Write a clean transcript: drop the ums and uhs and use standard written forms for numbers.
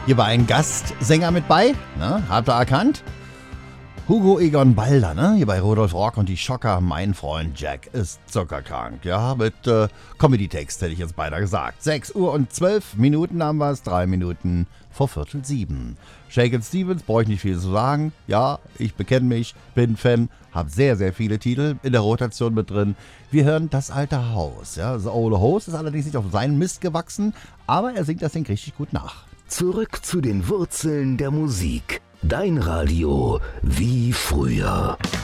Hier war ein Gastsänger mit bei, ne? Habt ihr erkannt? Hugo Egon Balder, ne? Hier bei Rudolf Rock und die Schocker. Mein Freund Jack ist zuckerkrank. Ja, mit Comedy-Text hätte ich jetzt beinahe gesagt. 6 Uhr und 12 Minuten haben wir es. 3 Minuten vor 6:45. Shakin' Stevens, brauche ich nicht viel zu sagen. Ja, ich bekenne mich, bin Fan, habe sehr, sehr viele Titel in der Rotation mit drin. Wir hören Das alte Haus. Ja, The Old House ist allerdings nicht auf seinen Mist gewachsen, aber er singt das Ding richtig gut nach. Zurück zu den Wurzeln der Musik. Dein Radio wie früher.